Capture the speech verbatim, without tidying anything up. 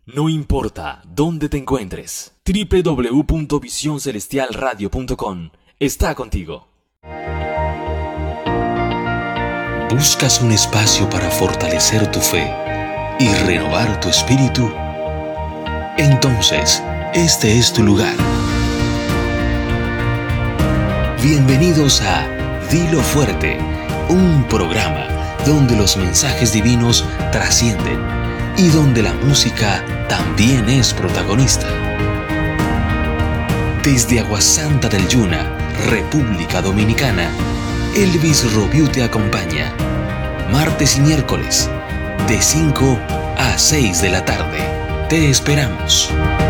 No importa dónde te encuentres, doble u doble u doble u punto visión celestial radio punto com está contigo. ¿Buscas un espacio para fortalecer tu fe y renovar tu espíritu? Entonces, este es tu lugar. Bienvenidos a Dilo Fuerte, un programa donde los mensajes divinos trascienden y donde la música también es protagonista. Desde Aguasanta del Yuna, República Dominicana, Elvis Robiu te acompaña, martes y miércoles, de cinco a seis de la tarde. Te esperamos.